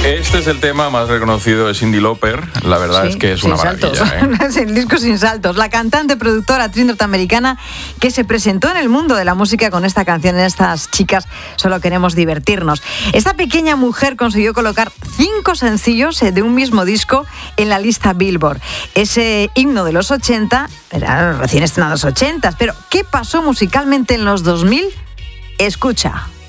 Este es el tema más reconocido de Cyndi Lauper. La verdad es que es una maravilla. Es el disco sin saltos. La cantante, productora, actriz norteamericana que se presentó en el mundo de la música con esta canción. Estas chicas solo queremos divertirnos. Esta pequeña mujer consiguió colocar 5 sencillos de un mismo disco en la lista Billboard. Ese himno de los 80, era recién estrenados 80, pero ¿qué pasó musicalmente en los 2000? Escucha.